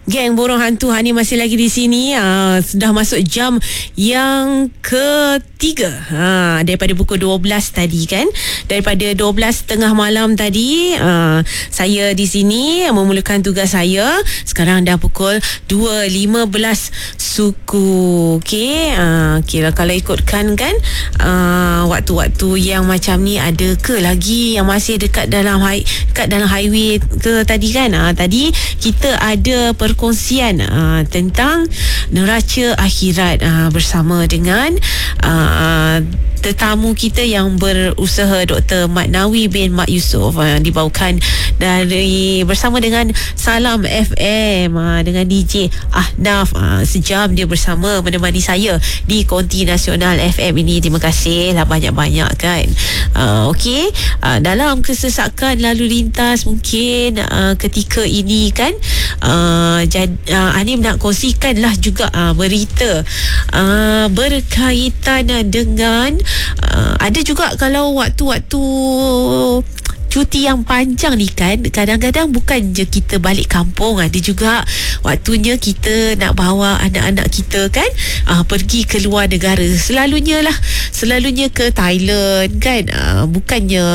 Geng Borong Hantu Hani masih lagi di sini. Sudah masuk jam yang ketiga. Daripada pukul 12 tadi kan. Daripada 12 tengah malam tadi, saya di sini memulakan tugas saya. Sekarang dah pukul 2.15 suku. Okey. Kira kalau ikutkan kan, waktu-waktu yang macam ni ada ke lagi yang masih dekat dalam highway ke tadi kan? Tadi kita ada perkongsian tentang neraca akhirat bersama dengan tetamu kita yang berusaha Dr. Mat Nawi bin Mat Yusof, dibawakan bersama dengan Salam FM dengan DJ Ahnaf. Sejam dia bersama menemani saya di Konti Nasional FM ini. Terima kasih lah banyak-banyak kan. Okey, dalam kesesakan lalu lintas mungkin ketika ini kan, Anim nak kongsikanlah juga berita berkaitan dengan ada juga kalau waktu-waktu cuti yang panjang ni kan, kadang-kadang bukan je kita balik kampung, ada juga waktunya kita nak bawa anak-anak kita kan pergi ke luar negara. Selalunya ke Thailand kan, bukannya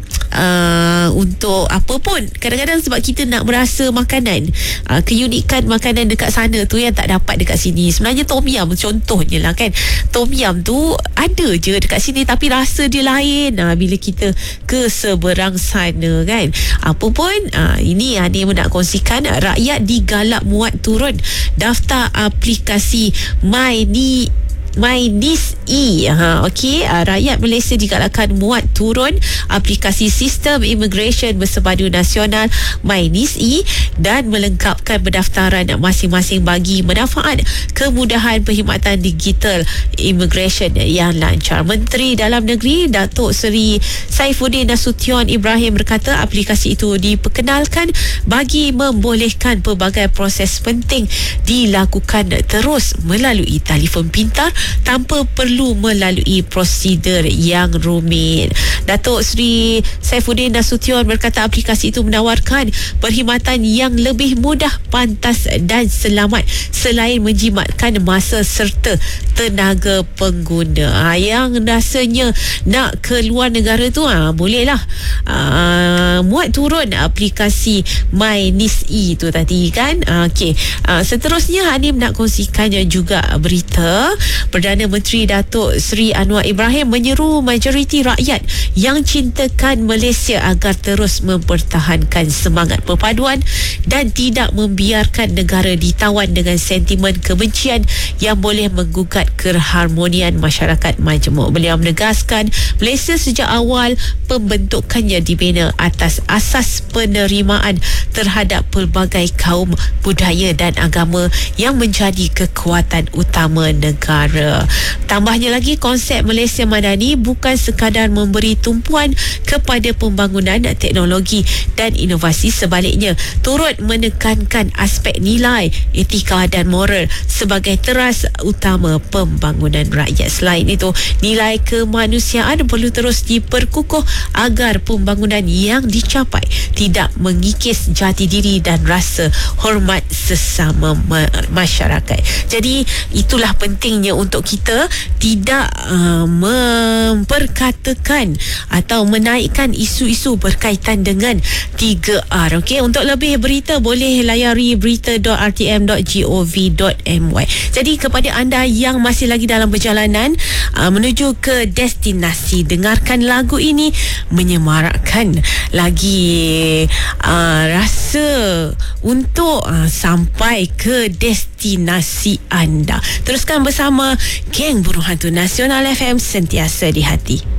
untuk apa pun, kadang-kadang sebab kita nak merasa makanan, keunikan makanan dekat sana tu yang tak dapat dekat sini. Sebenarnya tom yum contohnya lah kan, tom yum tu ada je dekat sini tapi rasa dia lain bila kita ke seberang sana kan. Apa pun, ini Hanim nak kongsikan, rakyat digalak muat turun daftar aplikasi MyNIS-E. Okey, rakyat Malaysia digalakkan muat turun aplikasi sistem immigration bersepadu nasional MyNIS-E dan melengkapkan pendaftaran masing-masing bagi manfaat kemudahan perkhidmatan digital immigration yang lancar. Menteri Dalam Negeri Datuk Seri Saifuddin Nasution Ibrahim berkata aplikasi itu diperkenalkan bagi membolehkan pelbagai proses penting dilakukan terus melalui telefon pintar tanpa perlu melalui prosedur yang rumit. Datuk Seri Saifuddin Nasution berkata aplikasi itu menawarkan perkhidmatan yang lebih mudah, pantas dan selamat selain menjimatkan masa serta tenaga pengguna. Yang rasanya nak ke luar negara tu bolehlah muat turun aplikasi MyNIS-E tu tadi kan. Okey, seterusnya Hanim nak kongsikannya juga berita Perdana Menteri Datuk Seri Anwar Ibrahim menyeru majoriti rakyat yang cintakan Malaysia agar terus mempertahankan semangat perpaduan dan tidak membiarkan negara ditawan dengan sentimen kebencian yang boleh menggugat keharmonian masyarakat majmuk. Beliau menegaskan Malaysia sejak awal pembentukannya dibina atas asas penerimaan terhadap pelbagai kaum, budaya dan agama yang menjadi kekuatan utama negara. Tambahnya lagi, konsep Malaysia Madani bukan sekadar memberi tumpuan kepada pembangunan teknologi dan inovasi, sebaliknya turut menekankan aspek nilai, etika dan moral sebagai teras utama pembangunan rakyat. Selain itu, nilai kemanusiaan perlu terus diperkukuh agar pembangunan yang dicapai tidak mengikis jati diri dan rasa hormat sesama masyarakat. Jadi itulah pentingnya untuk kita tidak memperkatakan atau menaikkan isu-isu berkaitan dengan 3R. Okey, untuk lebih berita boleh layari berita.rtm.gov.my. Jadi kepada anda yang masih lagi dalam perjalanan menuju ke destinasi, dengarkan lagu ini menyemarakkan lagi rasa untuk sampai ke destinasi anda. Teruskan bersama Geng Burung Hantu Nasional FM, sentiasa di hati.